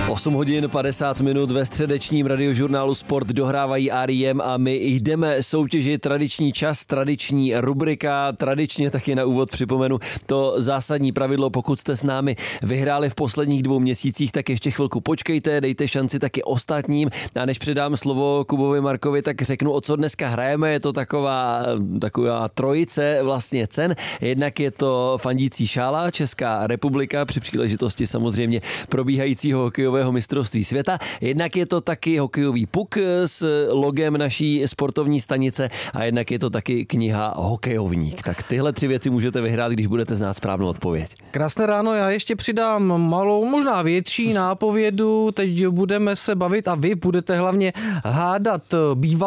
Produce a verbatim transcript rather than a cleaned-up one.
osm hodin padesát minut ve středečním radiožurnálu Sport dohrávají R E M a my jdeme soutěžit tradiční čas, tradiční rubrika, tradičně taky na úvod připomenu to zásadní pravidlo, pokud jste s námi vyhráli v posledních dvou měsících, tak ještě chvilku počkejte, dejte šanci taky ostatním. A než předám slovo Kubovi Markovi, tak řeknu, o co dneska hrajeme. Je to taková, taková trojice vlastně cen. Jednak je to fandící šála Česká republika při příležitosti samozřejmě probíhajícího hokejového mistrovství světa. Jednak je to taky hokejový puk s logem naší sportovní stanice a jednak je to taky kniha Hokejovník. Tak tyhle tři věci můžete vyhrát, když budete znát správnou odpověď. Krásné ráno, já ještě přidám malou, možná větší nápovědu. Teď budeme se bavit a vy budete hlavně hádat bývalou